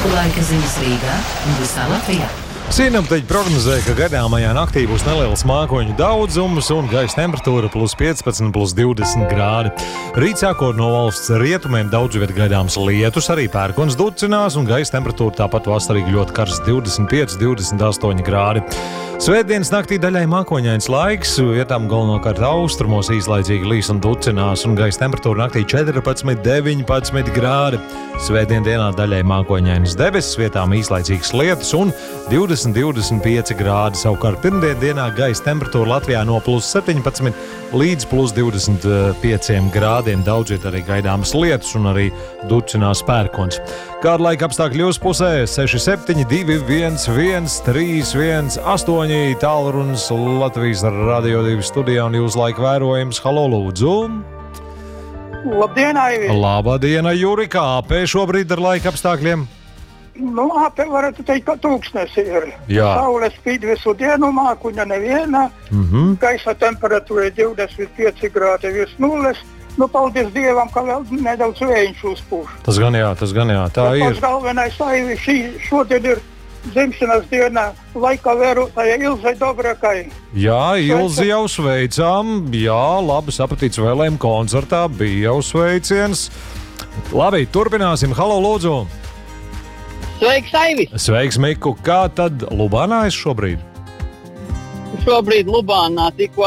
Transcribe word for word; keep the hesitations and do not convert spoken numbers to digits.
Laika ziņas Rīgā un visā Latvijā. Sinoptiķi prognozē, ka gaidāmajā naktī būs neliels mākoņu daudzums un gaisa temperatūra plus piecpadsmit, plus divdesmit grādi. Rīt sākot no valsts rietumiem daudz viet gaidāms lietus, arī pērkons ducinās un gaisa temperatūra tāpat vasarīgi ļoti karsts divdesmit pieci, divdesmit astoņi grādi. Svētdienas naktī daļai mākoņains laiks, vietām galvenokārt austrumos īslaicīgi līs un ducinās, un gaisa temperatūra naktī četrpadsmit, deviņpadsmit grādi. Svētdien dienā daļai mākoņainas debesis, vietām īslaicīgas lietus un divdesmit, divdesmit pieci grādi. Savukārt pirmdien dienā gaisa temperatūra Latvijā no plus septiņpadsmit līdz plus divdesmit pieciem grādiem. Daudz viet arī gaidāmas lietus un arī ducinās pērkons. Kāda laika apstākļi jūsu pusē? seši septiņi, divi, viens, viens, trīs, viens, astoņi, tālrunis Latvijas Radio divi studijā un jūsu laika vērojums. Halo, lūdzu! Labdien, Aivi! Labdien, Juri! Kāpēc šobrīd ar laika apstākļiem? Nu, āpē varētu teikt, ka tūkstnes ir. Jā. Saule spīd visu dienu, mākuņa neviena. Mhm. Gaisa temperatūra divdesmit pieci grādi virs nulles. Nu, paldies Dievam, ka vēl nedaudz vējiņš uzpūš. Tas gan jā, tas gan jā, tā Tas ir. pats galvenais, Aivi, šī šodien ir dzimšanas diena laika vērotāja Ilzai Dobrakai. Jā, Ilzi jau sveicām. Jā, labi sapratīts vēlējumu koncertā, bija jau sveiciens. Labi, turpināsim. Halo, lūdzu! Sveiks, Aivi! Sveiks, Miku! Kā tad Lubānā es šobrīd? Šobrīd Lubānā tikko